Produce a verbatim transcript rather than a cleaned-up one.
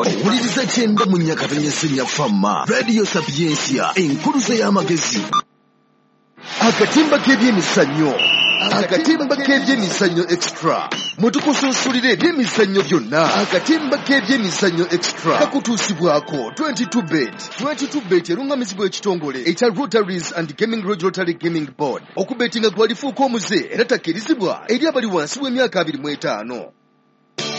owuliriza kyenda mu nyakatanya senya famma radio sapiensia enkuluze y'amagezi. Akatimba k'ebyemizannyo akatimba k'ebyemizannyo extra mutukusunsulira ebyemizannyo byonna. akatimba k'ebyemizannyo extra kakutuusibwako twenty-two bet. twenty-two bet erungamizibwa ekitongole ekya Rotaries and Gaming Lodge Rotary Gaming Board. okubetinga kwalifuuka omuze era takkirizibwa eri abali wansi w'emyaka abiri mu etaano.